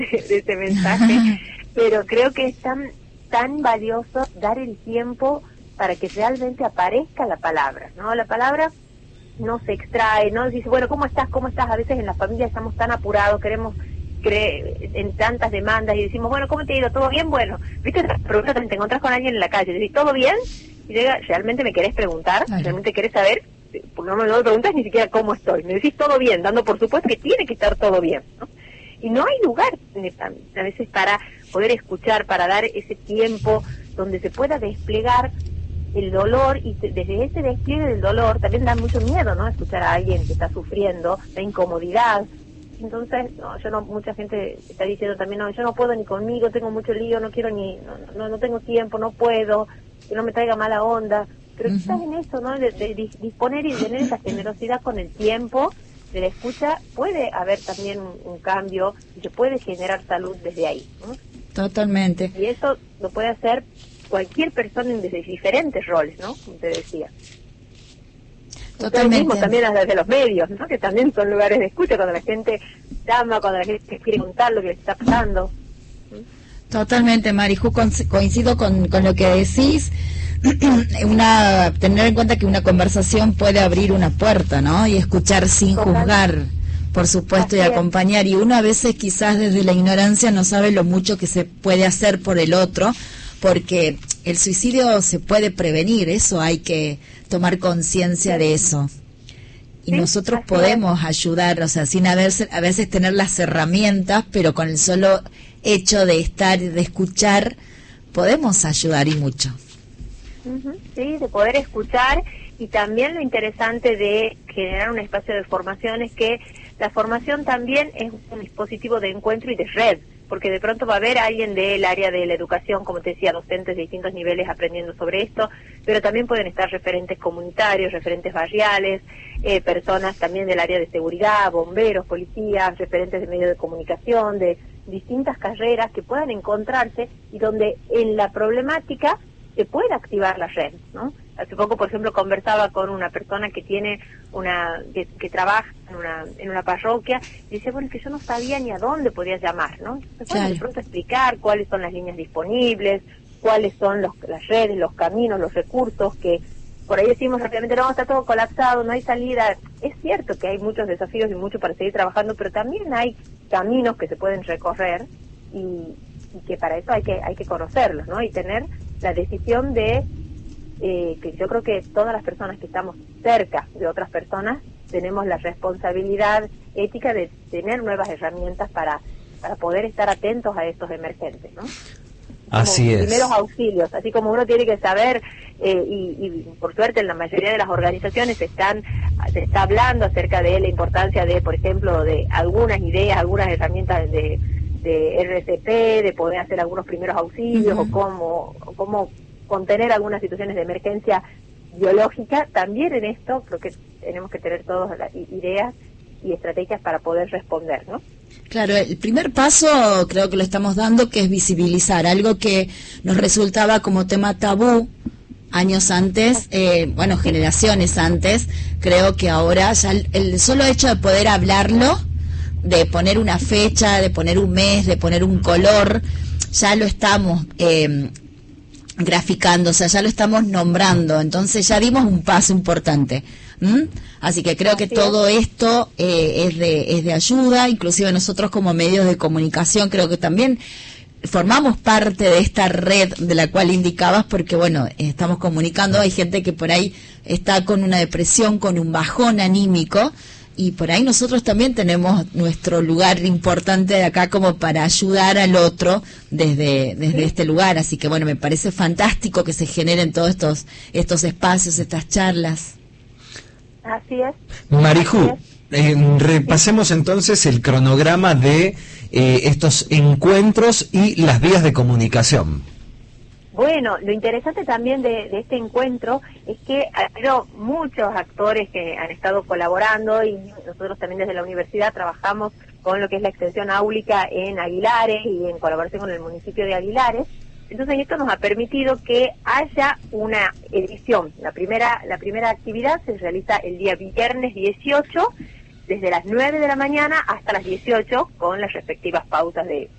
de ese mensaje, pero creo que es tan valioso dar el tiempo para que realmente aparezca la palabra, ¿no? La palabra no se extrae, no dice, bueno, ¿cómo estás? ¿Cómo estás? A veces en la familia estamos tan apurados, queremos en tantas demandas y decimos, bueno, ¿cómo te ha ido? ¿Todo bien? Bueno, viste, pregunta, te encontrás con alguien en la calle, decís, ¿todo bien? Y llega, ¿realmente me querés preguntar? Claro. ¿Realmente querés saber? No me preguntas ni siquiera cómo estoy, me decís todo bien, dando por supuesto que tiene que estar todo bien, ¿no? Y no hay lugar a veces para poder escuchar, para dar ese tiempo donde se pueda desplegar el dolor, y desde ese despliegue del dolor también da mucho miedo, ¿no? Escuchar a alguien que está sufriendo, la incomodidad. Entonces, mucha gente está diciendo también, no, yo no puedo ni conmigo, tengo mucho lío, no quiero no tengo tiempo, no puedo, que no me traiga mala onda. Pero quizás en eso, ¿no? De disponer y tener esa generosidad con el tiempo de la escucha, puede haber también un cambio y se puede generar salud desde ahí, ¿no? Totalmente. Y eso lo puede hacer cualquier persona desde diferentes roles, ¿no? Como te decía. Totalmente. Mismo también desde los medios, ¿no? Que también son lugares de escucha, cuando la gente llama, cuando la gente quiere contar lo que les está pasando. Totalmente, Mariju, coincido con lo que decís. Tener en cuenta que una conversación puede abrir una puerta, ¿no? Y escuchar sin juzgar, por supuesto, y acompañar. Y uno a veces quizás desde la ignorancia no sabe lo mucho que se puede hacer por el otro, porque el suicidio se puede prevenir, eso hay que tomar conciencia de eso. Y nosotros podemos ayudar, o sea, sin a veces tener las herramientas, pero con el solo hecho de estar, de escuchar, podemos ayudar y mucho. Sí, de poder escuchar, y también lo interesante de generar un espacio de formación es que la formación también es un dispositivo de encuentro y de red, porque de pronto va a haber alguien del área de la educación, como te decía, docentes de distintos niveles aprendiendo sobre esto, pero también pueden estar referentes comunitarios, referentes barriales, personas también del área de seguridad, bomberos, policías, referentes de medios de comunicación, de distintas carreras que puedan encontrarse y donde en la problemática se puede activar la red, ¿no? Hace poco, por ejemplo, conversaba con una persona que tiene que trabaja en una parroquia, y dice, bueno, es que yo no sabía ni a dónde podía llamar, ¿no? Entonces, bueno, de pronto explicar cuáles son las líneas disponibles, cuáles son las redes, los caminos, los recursos, que por ahí decimos rápidamente, no, está todo colapsado, no hay salida. Es cierto que hay muchos desafíos y mucho para seguir trabajando, pero también hay caminos que se pueden recorrer y que para eso hay que conocerlos, ¿no? Y tener la decisión de que yo creo que todas las personas que estamos cerca de otras personas tenemos la responsabilidad ética de tener nuevas herramientas para poder estar atentos a estos emergentes, ¿no? Así es. Primeros auxilios, así como uno tiene que saber, y por suerte en la mayoría de las organizaciones se está hablando acerca de la importancia de, por ejemplo, de algunas ideas, algunas herramientas de RCP, de poder hacer algunos primeros auxilios, o cómo contener algunas situaciones de emergencia biológica. También en esto creo que tenemos que tener todas las ideas y estrategias para poder responder, ¿no? Claro, el primer paso creo que lo estamos dando, que es visibilizar algo que nos resultaba como tema tabú años antes, generaciones antes. Creo que ahora ya el solo hecho de poder hablarlo, de poner una fecha, de poner un mes, de poner un color, ya lo estamos graficando, o sea, ya lo estamos nombrando, entonces ya dimos un paso importante. Así que creo que todo esto es de ayuda, inclusive nosotros como medios de comunicación creo que también formamos parte de esta red de la cual indicabas, porque bueno, estamos comunicando, hay gente que por ahí está con una depresión, con un bajón anímico, y por ahí nosotros también tenemos nuestro lugar importante de acá como para ayudar al otro desde este lugar. Así que bueno, me parece fantástico que se generen todos estos espacios, estas charlas. Así es. Mariju, repasemos entonces el cronograma de estos encuentros y las vías de comunicación. Bueno, lo interesante también de este encuentro es que ha habido muchos actores que han estado colaborando, y nosotros también desde la universidad trabajamos con lo que es la extensión áulica en Aguilares y en colaboración con el municipio de Aguilares. Entonces esto nos ha permitido que haya una edición. La primera actividad se realiza el día viernes 18 desde las 9 de la mañana hasta las 18 con las respectivas pausas de